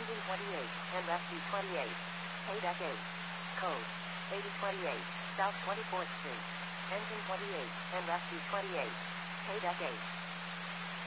Engine 28, and Rescue 28. Paydeck 8. Code 8028, South 24th Street. Engine 28, and Rescue 28. Paydeck 8.